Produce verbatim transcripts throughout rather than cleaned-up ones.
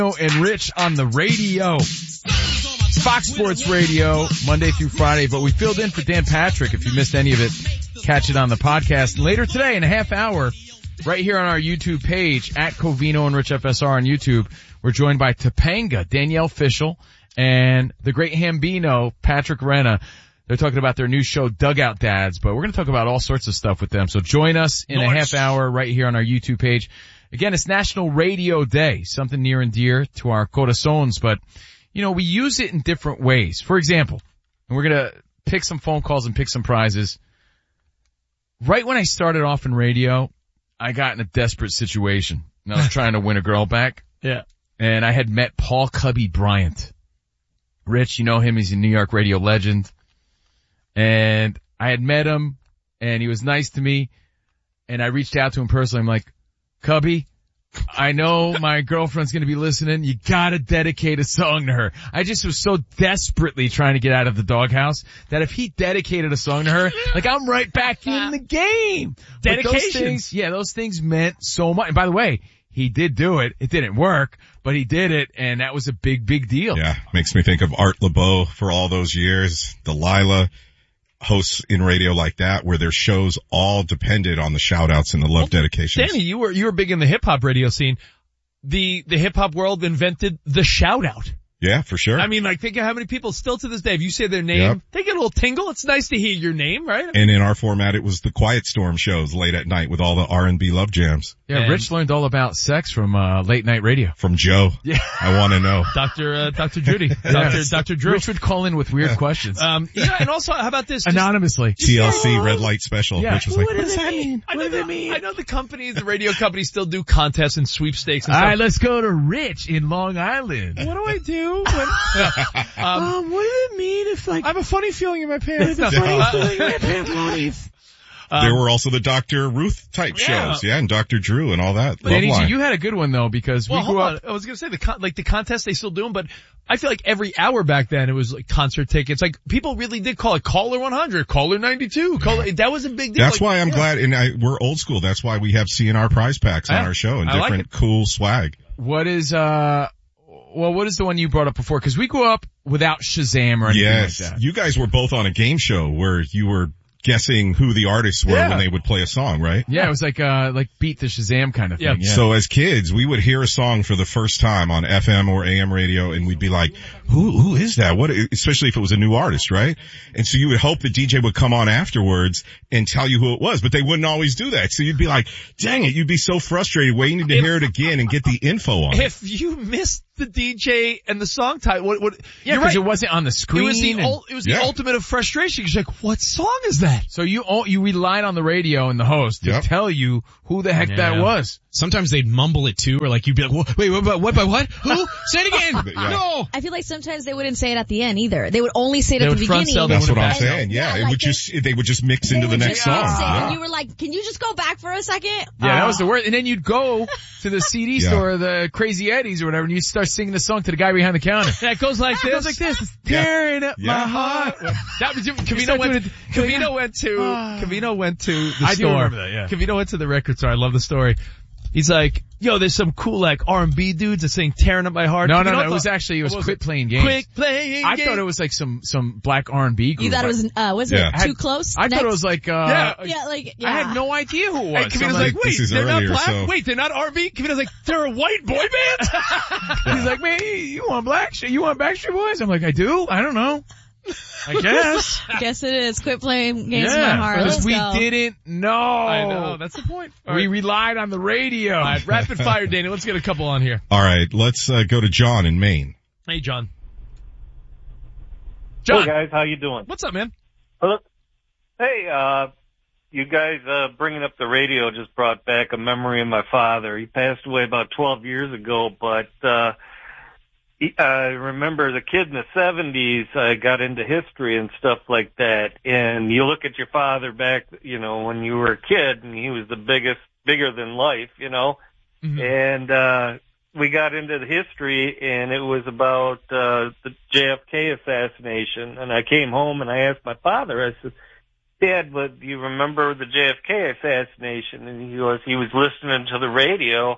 And Rich on the radio. Fox Sports Radio, Monday through Friday, but we filled in for Dan Patrick. If you missed any of it, catch it on the podcast. And later today, in a half hour, right here on our YouTube page, at Covino and Rich F S R on YouTube, we're joined by Topanga, Danielle Fishel, and the great Hambino, Patrick Renna. They're talking about their new show, Dugout Dads, but we're going to talk about all sorts of stuff with them. So join us in nice. a half hour right here on our YouTube page. Again, it's National Radio Day, something near and dear to our corazones, but, you know, we use it in different ways. For example, and we're going to pick some phone calls and pick some prizes. Right when I started off in radio, I got in a desperate situation. And I was trying to win a girl back. Yeah. And I had met Paul Cubby Bryant. Rich, you know him. He's a New York radio legend. And I had met him, and he was nice to me. And I reached out to him personally. I'm like, Cubby, I know my girlfriend's going to be listening. You got to dedicate a song to her. I just was so desperately trying to get out of the doghouse that if he dedicated a song to her, like I'm right back in the game. Dedications. Those things, yeah, those things meant so much. And by the way, he did do it. It didn't work, but he did it, and that was a big, big deal. Yeah, makes me think of Art LeBeau for all those years, Delilah. Hosts in radio like that where their shows all depended on the shout outs and the love well, dedications. Danny, you were, you were big in the hip hop radio scene. The, the hip hop world invented the shout out. Yeah, for sure. I mean, like, think of how many people still to this day, if you say their name, yep. they get a little tingle. It's nice to hear your name, right? I mean, and in our format, it was the Quiet Storm shows late at night with all the R and B love jams. Yeah, and Rich learned all about sex from, uh, late night radio. From Joe. Yeah. I want to know. Doctor, uh, Doctor Judy. Doctor, yes. Doctor Drew. Rich would call in with weird questions. Um, yeah, and also, how about this? Anonymously. T L C Red Light Special. Yeah. Rich was like, what does that mean? I what does the, that mean? I know the companies, the radio companies still do contests and sweepstakes and all stuff. right, let's go to Rich in Long Island. What do I do when, Um, um, what does it mean if, like, I have a funny feeling in my pants. a funny feeling in my pants, um, there were also the Doctor Ruth type yeah. shows, yeah, and Doctor Drew and all that. Danny, you had a good one though because well, we grew hold up. on. I was gonna say the con- like the contest they still do them, but I feel like every hour back then it was like concert tickets. Like people really did call it Caller one hundred, Caller ninety-two, Caller. That was a big deal. That's like, why I'm yeah. glad, and I, we're old school. That's why we have C N R prize packs on yeah. our show and I different like cool swag. What is uh? Well, what is the one you brought up before? Because we grew up without Shazam or anything yes. like that. You guys were both on a game show where you were guessing who the artists were yeah. when they would play a song, right? Yeah, it was like uh like Beat the Shazam kind of thing. Yeah. Yeah. So as kids, we would hear a song for the first time on F M or A M radio, and we'd be like, "Who who is that?" What? Especially if it was a new artist, right? And so you would hope the D J would come on afterwards and tell you who it was, but they wouldn't always do that. So you'd be like, "Dang it!" You'd be so frustrated waiting to if, hear it again and get the info on it. If you missed the D J and the song title, what? what yeah, because right. it wasn't on the screen. It was the and, ul- it was the yeah. ultimate of frustration. You're like, what song is that? So you you relied on the radio and the host to yep. tell you who the heck yeah. that was. Sometimes they'd mumble it too, or like you'd be like, wait, what, what, what, by what? Who? Say it again. Yeah. No. I feel like sometimes they wouldn't say it at the end either. They would only say it They at would the front beginning. sell That's what I'm And- saying. Yeah, yeah, it like would they- just they would just mix They into the would next just song. mix it, Yeah. And you were like, can you just go back for a second? Yeah, that Uh, was the worst. And then you'd go to the C D Yeah. store, the Crazy Eddie's or whatever, and you start singing the song to the guy behind the counter. Yeah, it goes like It this. goes like this. It's Yeah. tearing up Yeah. my heart. That was Cavino start went. doing it- Cavino went to. Cavino went to the I do store. remember that, yeah. Cavino went to the record store. I love the story. He's like, yo, there's some cool like R and B dudes that sing "Tearing Up My Heart." No, Cavino no, no. It thought- was actually, it was what Quit it? Playing Games. Quick playing. I games. thought it was like some, some black R and B group. You thought it was, uh, was Yeah. it I had- too close? I Next? thought it was like, uh, Yeah. Yeah, like, yeah. I had no idea who it was. And So Cavino's I'm like, this wait, is they're earlier, not black? so- Wait, they're not R and B? Cavino's like, they're a white boy band? he's like, man, you want black shit? You want Backstreet Boys? I'm like, I do? I don't know. I guess. Guess it is. Quit playing games in my Yeah, heart. because Let's we go. didn't know. I know, that's the point. All We right. relied on the radio. All right, rapid fire, Danny. Let's get a couple on here. All right, let's uh, go to John in Maine. Hey, John. John. Hey guys, how you doing? What's up, man? Hello. Hey, uh, you guys uh, bringing up the radio just brought back a memory of my father. He passed away about twelve years ago, but uh, he, I remember the kid in the seventies. I got into history and stuff like that, and you look at your father back, you know, when you were a kid, and he was the biggest, bigger than life, you know, Mm-hmm. and uh, we got into the history, and it was about uh, the J F K assassination. And I came home and I asked my father, I said, Dad, but do you remember the J F K assassination? And he goes, he was listening to the radio,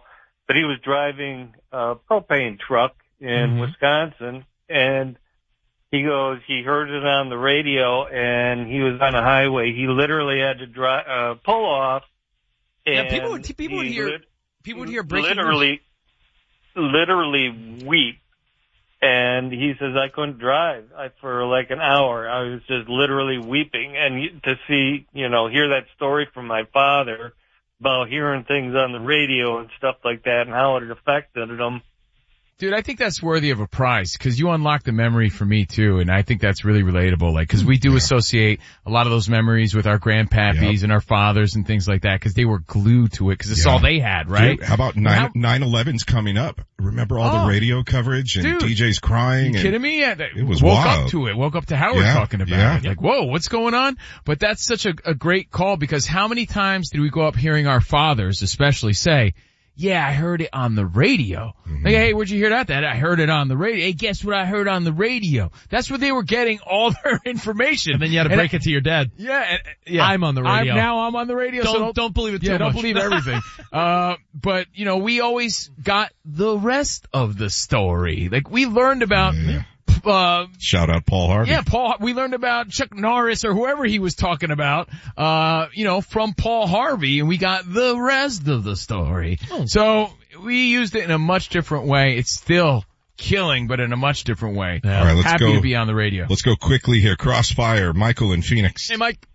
but he was driving a propane truck in Mm-hmm. Wisconsin, and he goes, he heard it on the radio, and he was on a highway. He literally had to drive, uh, pull off. Yeah, And people would people would he hear lit- people would hear breaking news. literally, literally weep. And he says, I couldn't drive I, for like an hour. I was just literally weeping. And you- to see, you know, hear that story from my father about hearing things on the radio and stuff like that and how it affected him. Dude, I think that's worthy of a prize because you unlocked the memory for me too, and I think that's really relatable. Like, because we do associate a lot of those memories with our grandpappies Yep. and our fathers and things like that because they were glued to it because it's Yeah. all they had, right? Dude, how about How- nine eleven's coming up? Remember all Oh. the radio coverage and Dude. D Js crying? You and kidding me? Yeah, they- It was woke wild. up to it. Woke up to Howard Yeah, talking about yeah. it. Like, whoa, what's going on? But that's such a, a great call because how many times did we go up hearing our fathers, especially, say, "Yeah, I heard it on the radio." Mm-hmm. Like, hey, where'd you hear that? That I heard it on the radio. Hey, guess what I heard on the radio? That's where they were getting all their information. And then you had to And break I- it to your dad. Yeah, and, yeah. I'm on the radio. I'm, now I'm on the radio. Don't so don't believe it yeah, too don't much. believe everything. uh, but you know, we always got the rest of the story. Like we learned about, Yeah. uh, Shout out Paul Harvey. yeah, Paul, we learned about Chuck Norris or whoever he was talking about, uh, you know, from Paul Harvey, and we got the rest of the story. Oh. So we used it in a much different way. It's still killing, but in a much different way. Yeah. All right, let's Happy go. to be on the radio. Let's go quickly here. Crossfire, Michael in Phoenix. Hey, Mike,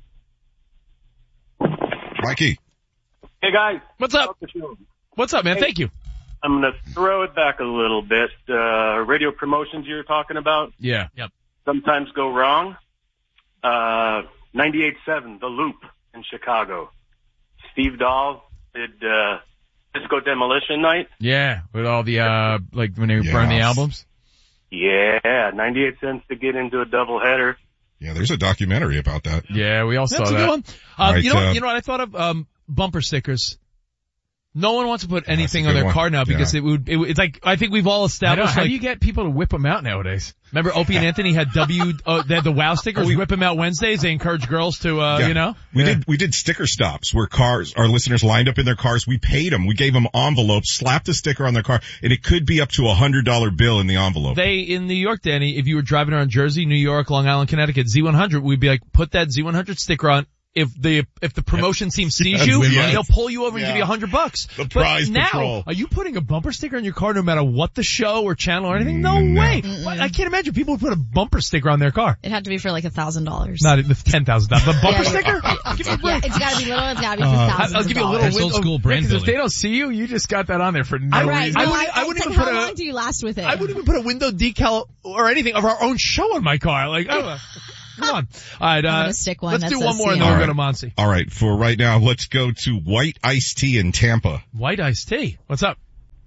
Mikey. Hey guys, what's up? What's up, man? Thank you. I'm going to throw it back a little bit. Uh, radio promotions you were talking about Yeah. sometimes go wrong. Uh, ninety-eight point seven, The Loop in Chicago. Steve Dahl did, uh, Disco Demolition Night. Yeah. With all the, uh, like when they Yes. burn the albums. Yeah, ninety-eight cents to get into a doubleheader. Yeah, there's a documentary about that. Yeah, we all saw That's a that. good one. Um, All right, you know, uh, you know what I thought of? Um, bumper stickers. No one wants to put anything a on good their one. car now because Yeah. it would, it, would- it's like, I think we've all I know, established, how like, do you get people to whip them out nowadays? remember Opie and Anthony had W, uh, they had the WOW stickers, whip them out Wednesdays. They encourage girls to, uh, Yeah. you know? We Yeah. did, we did sticker stops where cars, our listeners lined up in their cars. We paid them. We gave them envelopes, slapped a sticker on their car, and it could be up to a hundred dollar bill in the envelope. They, in New York, Danny, if you were driving around Jersey, New York, Long Island, Connecticut, Z one hundred, we'd be like, put that Z one hundred sticker on. If the, if the promotion team sees you, yes. they'll pull you over and Yeah. give you a hundred bucks. The But prize now, patrol. are you putting a bumper sticker on your car no matter what the show or channel or anything? No, No. way. What? I can't imagine people would put a bumper sticker on their car. It'd have to be for like a thousand dollars. Not the ten thousand dollars. The bumper Yeah, sticker? yeah. Give me a Yeah, break. it's gotta be little, it's gotta be for Uh, thousands I'll of give you a little dollars. That's old window- school brand Because if building. they don't see you, you just got that on there for no All right, reason. no, I wouldn't- I, I wouldn't it's even like, put how a- long do you last with it? I wouldn't even put a window decal or anything of our own show on my car. Like, oh, come on. All right, I'm uh, gonna stick one let's that do says one more and C N then N. we'll go to Monty. All right, for right now, let's go to White Iced Tea in Tampa. White iced tea. What's up?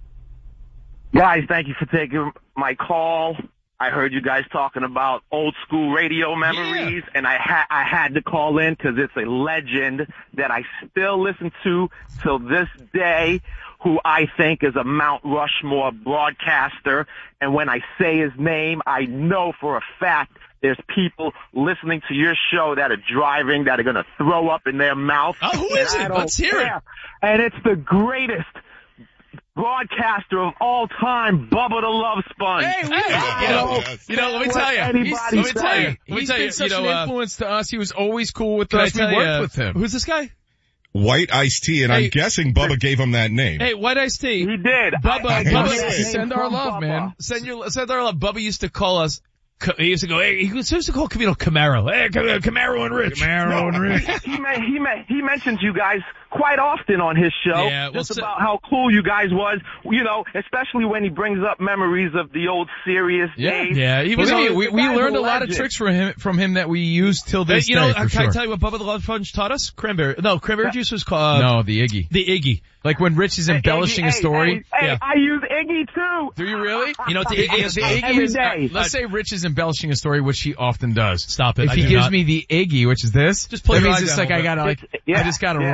Guys, thank you for taking my call. I heard you guys talking about old school radio memories, and I had I had to call in because it's a legend that I still listen to till this day, who I think is a Mount Rushmore broadcaster. And when I say his name, I know for a fact there's people listening to your show that are driving that are going to throw up in their mouth. Oh, who And is I it? don't Let's hear it. care. And it's the greatest broadcaster of all time, Bubba the Love Sponge. Hey, we- I you know, don't you know, let me care tell what you. anybody He's- let me says. tell you. Let me He's tell been you, such you know, an uh, influence to us. He was always cool with Can I us. We tell you, worked uh, with him. who's this guy? White Iced Tea, and Hey. I'm guessing Bubba gave him that name. Hey, White Iced Tea. He did. Bubba, I- I Bubba, got that send name our from love, Bubba. man. Send your, send our love. Bubba used to call us, he used to go, hey, he used to call Camino Camaro. Hey, Camaro and Rich. Camaro and Rich. He, ma- he, ma- he mentions you guys quite often on his show, Yeah, well, just so- about how cool you guys was, you know, especially when he brings up memories of the old serious Yeah. days. Yeah, he was Believe me, always- we, the we guy's learned a a lot of legend. tricks from him from him that we use till Hey, this you know, day. uh, For can sure. I tell you what Bubba the Love Sponge taught us? Cranberry. No, cranberry juice was called, no, the Iggy. the Iggy. Like when Rich is embellishing Iggy, a story. Hey, hey, Yeah. I use Iggy too. Do you really? You know what the The, Iggy the is? Iggy Every is, uh, day. let's say Rich is embellishing a story, which he often does. Stop it. If I he do gives not. me the Iggy, which is this, Just pull that your means eyes it's down like a I little gotta like, It's- yeah, I just gotta yeah. roll Oh, with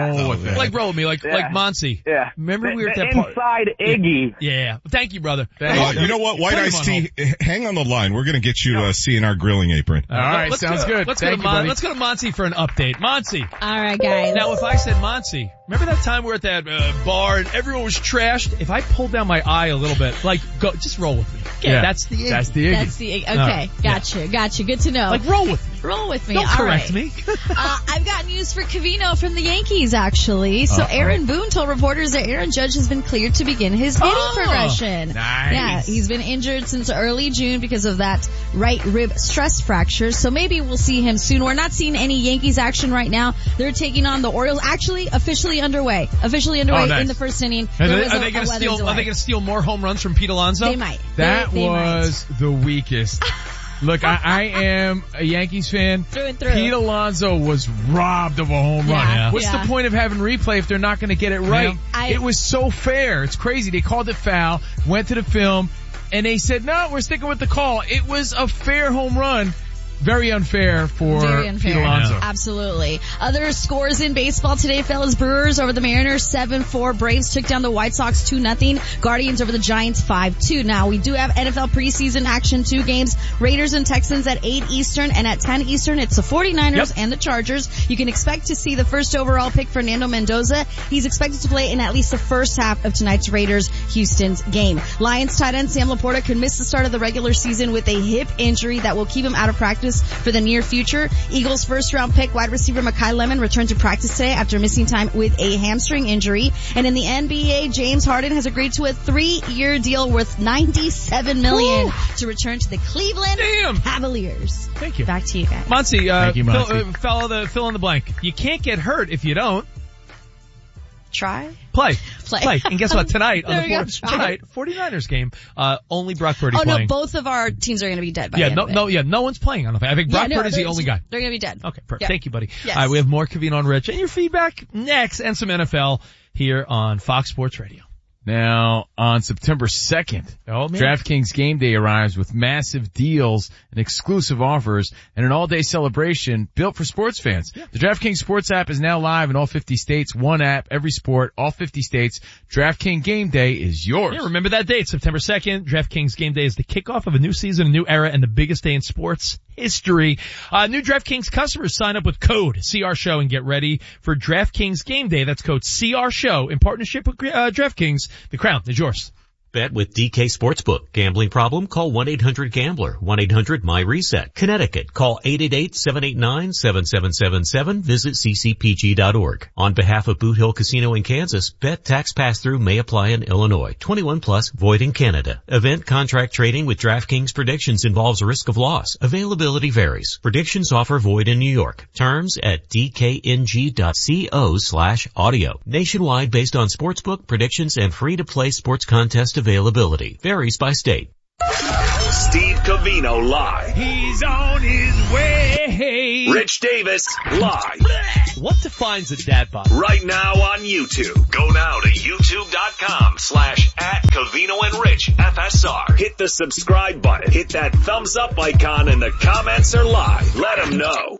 like, like roll with me, like, Yeah. like Monty. Yeah. Remember the, we were at the that part. inside Iggy. Yeah. Thank you, brother. Uh, you know what? White Put him Iced on Tea, hang on the line. We're going to get you to uh, see in our grilling apron. All right, let's sounds go, good. Let's Thank go to you, Mon- buddy. Let's go to Monty for an update. Monty. All right, guys. Now, if I said Monty, remember that time we were at that uh, bar and everyone was trashed? If I pulled down my eye a little bit, like, go, just roll with me. Yeah. That's the Iggy. That's the Iggy. That's the, okay, right. gotcha, gotcha. Good to know. Like, roll with me. Roll with me. Don't All correct right. me. uh, I've got news for Covino from the Yankees, actually. So Uh-oh. Aaron Boone told reporters that Aaron Judge has been cleared to begin his hitting Oh, progression. nice. Yeah, he's been injured since early June because of that right rib stress fracture. So maybe we'll see him soon. We're not seeing any Yankees action right now. They're taking on the Orioles. Actually, officially underway. Officially underway Oh, nice. in the first inning. Are There they, was are a- they a going to weather steal? delay. Are they going to steal more home runs from Pete Alonso? They might. That they, they was the weakest. Look, I, I am a Yankees fan. Through and through. Pete Alonso was robbed of a home run. Yeah, What's yeah. the point of having replay if they're not going to get it right? I- it was so fair. It's crazy. They called it foul, went to the film, and they said, no, we're sticking with the call. It was a fair home run. Very unfair for Very unfair. Pete Alonso. Absolutely. Other scores in baseball today, fellas. Brewers over the Mariners seven four. Braves took down the White Sox two nothing. Guardians over the Giants five two. Now, we do have N F L preseason action, two games. Raiders and Texans at eight Eastern, and at ten Eastern, it's the 49ers Yep. and the Chargers. You can expect to see the first overall pick, Fernando Mendoza. He's expected to play in at least the first half of tonight's Raiders-Houston's game. Lions tight end Sam Laporta could miss the start of the regular season with a hip injury that will keep him out of practice for the near future. Eagles first round pick wide receiver Mekhi Lemon returned to practice today after missing time with a hamstring injury. And in the N B A, James Harden has agreed to a three-year deal worth ninety-seven million dollars to return to the Cleveland Damn. Cavaliers. Thank you. Back to you guys. Monty, uh, Thank you, fill, Monty. uh, fill, the, fill in the blank. You can't get hurt if you don't. Try. Play. Play. And guess what? Tonight, on There the we go, four, try. tonight, 49ers game, uh, only Brock Purdy Oh playing. no, both of our teams are going to be dead by yeah, the end no, of it. no, yeah, no one's playing on the I think Brock Yeah, no, Purdy's the they're- only guy. They're going to be dead. Okay, perfect. Yeah. Thank you, buddy. Yes. All right, we have more Covino and Rich and your feedback next and some N F L here on Fox Sports Radio. Now, on September second, Oh, man. DraftKings Game Day arrives with massive deals and exclusive offers and an all-day celebration built for sports fans. The DraftKings Sports app is now live in all fifty states. One app, every sport, all fifty states. DraftKings Game Day is yours. Yeah, remember that date, September second. DraftKings Game Day is the kickoff of a new season, a new era, and the biggest day in sports history. Uh, new DraftKings customers sign up with code C R Show and get ready for DraftKings Game Day. That's code C R Show in partnership with uh, DraftKings. The crown is yours. Bet with D K Sportsbook. Gambling problem? Call one eight hundred gambler. one eight hundred my reset. Connecticut. Call eight eight eight, seven eight nine, seven seven seven seven. Visit c c p g dot org. On behalf of Boot Hill Casino in Kansas, bet tax pass-through may apply in Illinois. twenty-one plus, void in Canada. Event contract trading with DraftKings Predictions involves risk of loss. Availability varies. Predictions offer void in New York. Terms at d k n g dot co slash audio. Nationwide based on sportsbook, predictions, and free-to-play sports contest availability. Varies by state. Steve Covino live. He's on his way. Rich Davis live. What defines a dad bod? Right now on YouTube. Go now to youtube.com slash at Covino and Rich F S R. Hit the subscribe button. Hit that thumbs up icon and the comments are live. Let them know.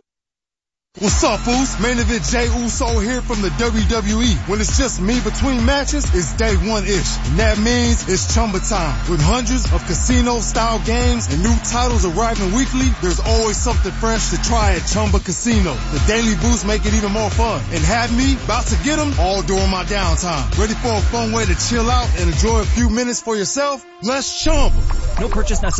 What's up, fools? Main event Jey Uso here from the W W E. When it's just me between matches, it's day one-ish. And that means it's Chumba time. With hundreds of casino-style games and new titles arriving weekly, there's always something fresh to try at Chumba Casino. The daily boosts make it even more fun. And have me about to get them all during my downtime. Ready for a fun way to chill out and enjoy a few minutes for yourself? Let's Chumba. No purchase necessary.